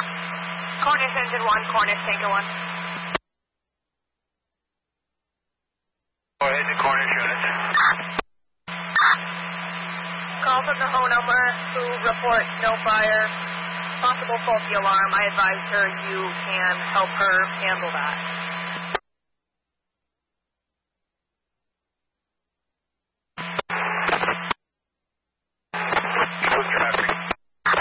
Cornish engine 1, Cornish tanker 1. Go ahead, the Cornish unit. Call from the whole number to report no fire. Possible faulty alarm. I advise her you can help her handle that.